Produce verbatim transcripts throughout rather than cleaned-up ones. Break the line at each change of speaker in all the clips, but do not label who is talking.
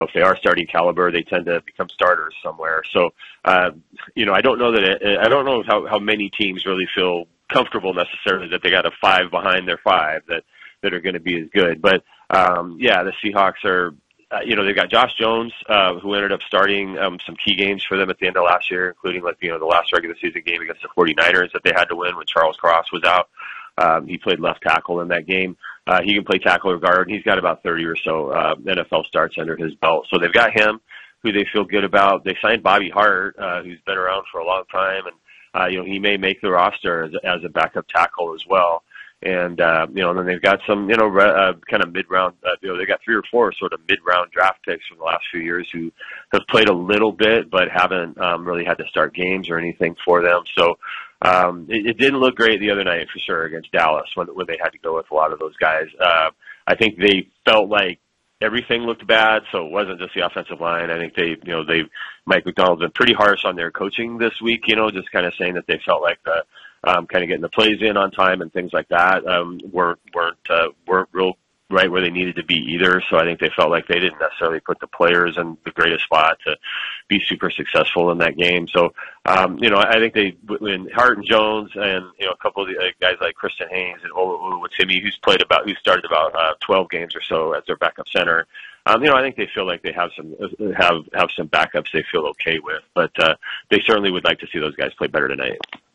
if they are starting caliber, they tend to become starters somewhere. So, uh, you know, I don't know that it, I don't know how, how many teams really feel comfortable necessarily that they got a five behind their five that, that are going to be as good. But, um, yeah, the Seahawks are, uh, you know, they've got Josh Jones, uh, who ended up starting, um, some key games for them at the end of last year, including like, you know, the last regular season game against the 49ers that they had to win when Charles Cross was out. Um, he played left tackle in that game. Uh, he can play tackle or guard. He's got about thirty or so uh, N F L starts under his belt. So they've got him, who they feel good about. They signed Bobby Hart, uh, who's been around for a long time, and uh, you know he may make the roster as, as a backup tackle as well. And uh, you know, and then they've got some, you know, re- uh, kind of mid-round. Uh, you know, they got three or four sort of mid-round draft picks from the last few years who have played a little bit, but haven't um, really had to start games or anything for them. So. Um, it, it didn't look great the other night for sure against Dallas when, when they had to go with a lot of those guys. Uh, I think they felt like everything looked bad, so it wasn't just the offensive line. I think they, you know, they, Mike McDonald's been pretty harsh on their coaching this week, you know, just kind of saying that they felt like the, um, kind of getting the plays in on time and things like that, um, weren't, weren't, uh, weren't real right where they needed to be either. So I think they felt like they didn't necessarily put the players in the greatest spot to be super successful in that game. So, um, you know, I think they, when Hart and Jones and, you know, a couple of the uh, guys like Christian Haynes and Oluwatimi, who's played about, who started about uh, twelve games or so as their backup center, um, you know, I think they feel like they have some, have, have some backups they feel okay with, but, uh, they certainly would like to see those guys play better tonight.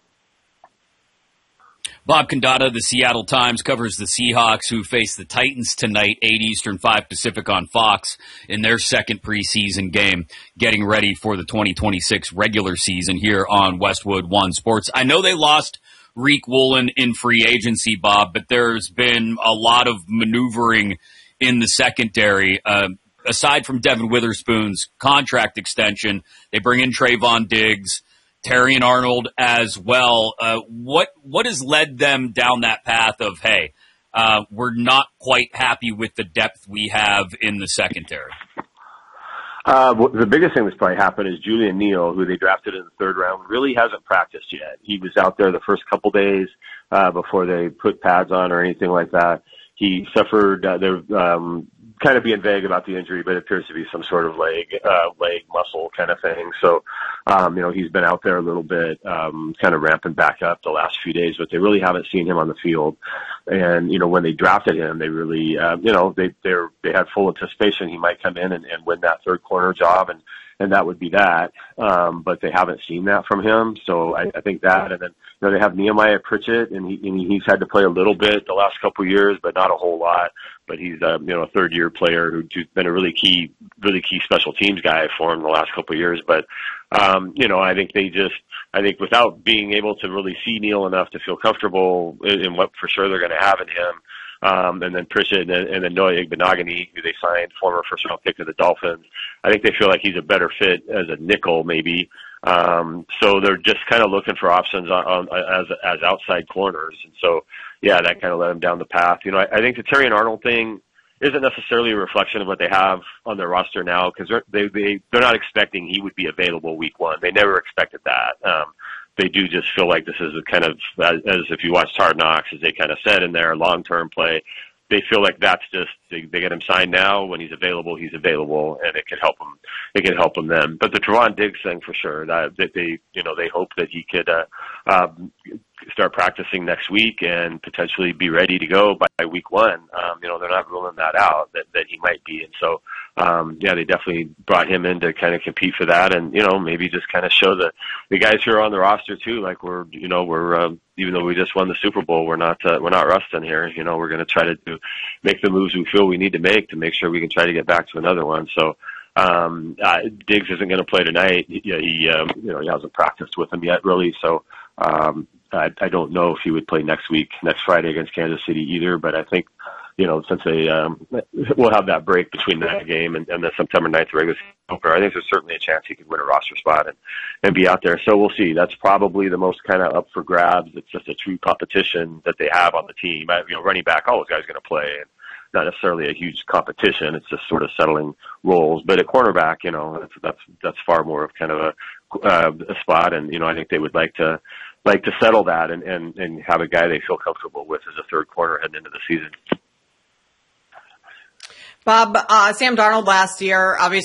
Bob Condata, the Seattle Times, covers the Seahawks, who face the Titans tonight, eight Eastern, five Pacific on Fox, in their second preseason game, getting ready for the twenty twenty-six regular season here on Westwood One Sports. I know they lost Reek Woolen in free agency, Bob, but there's been a lot of maneuvering in the secondary. Uh, aside from Devin Witherspoon's contract extension, they bring in Trayvon Diggs, Terrion Arnold as well. Uh, what what has led them down that path of, hey, uh, we're not quite happy with the depth we have in the secondary?
Uh, the biggest thing that's probably happened is Julian Neal, who they drafted in the third round, really hasn't practiced yet. He was out there the first couple days uh, before they put pads on or anything like that. He suffered, uh, they're um, kind of being vague about the injury, but it appears to be some sort of leg, uh, leg muscle kind of thing. So, um, you know, he's been out there a little bit, um, kind of ramping back up the last few days, but they really haven't seen him on the field. And, you know, when they drafted him, they really, uh, you know, they, they're, they had full anticipation he might come in and, and win that third corner job, and, and that would be that. Um, but they haven't seen that from him. So I, I think that, and then, you know, they have Nehemiah Pritchett, and, he, and he's had to play a little bit the last couple of years, but not a whole lot. But he's a, you know, a third year player who's been a really key, really key special teams guy for him the last couple of years. But, um, you know, I think they just, I think without being able to really see Neal enough to feel comfortable in, in what for sure they're going to have in him, Um, and then Pritchett and, and then Noah Igbenogany, who they signed, former first-round pick of the Dolphins. I think they feel like he's a better fit as a nickel, maybe. Um, so they're just kind of looking for options on, on as as outside corners. And so, yeah, that kind of led them down the path. You know, I, I think the Terrion Arnold thing isn't necessarily a reflection of what they have on their roster now, because they're, they, they, they're not expecting he would be available week one. They never expected that. Um, they do just feel like this is a kind of, as, as if you watched Hard Knocks, as they kind of said in their long-term play, they feel like that's just, they, they get him signed now. When he's available, he's available, and it can help him, it can help him then. But the Trevon Diggs thing for sure, that, that they, you know, they hope that he could, uh, um, start practicing next week and potentially be ready to go by week one. Um, you know, they're not ruling that out, that, that he might be. And so, um, yeah, they definitely brought him in to kind of compete for that, and, you know, maybe just kind of show the, the guys who are on the roster too, like we're, you know, we're, um, even though we just won the Super Bowl, we're not, uh, we're not rusting here. You know, we're going to try to do, make the moves we feel we need to make to make sure we can try to get back to another one. So, um, uh, Diggs isn't going to play tonight. He, he um, you know, he hasn't practiced with him yet, really. So, um, I, I don't know if he would play next week, next Friday against Kansas City either, but I think, you know, since they, um, we'll have that break between that game and, and the September ninth regular season opener, I think there's certainly a chance he could win a roster spot and, and be out there. So we'll see. That's probably the most kind of up for grabs. It's just a true competition that they have on the team. I, you know, running back, oh, this guy's going to play. And not necessarily a huge competition. It's just sort of settling roles. But at cornerback, you know, that's, that's, that's far more of kind of a, uh, a spot. And, you know, I think they would like to, like to settle that and, and, and have a guy they feel comfortable with as a third corner heading into the season.
Bob, uh, Sam Darnold last year, obviously